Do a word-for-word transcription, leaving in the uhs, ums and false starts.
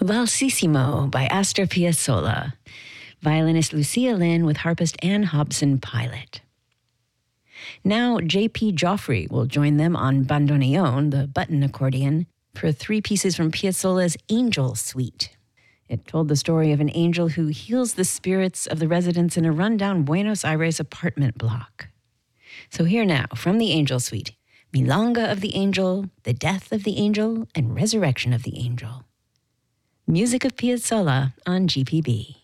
Valsissimo by Astor Piazzolla. Violinist Lucia Lynn with harpist Ann Hobson Pilot. Now J P Joffrey will join them on bandoneon, the button accordion, for three pieces from Piazzolla's Angel Suite. It told the story of an angel who heals the spirits of the residents in a rundown Buenos Aires apartment block. So here now, from the Angel Suite, Milonga of the Angel, The Death of the Angel, and Resurrection of the Angel. Music of Piazzolla on G P B.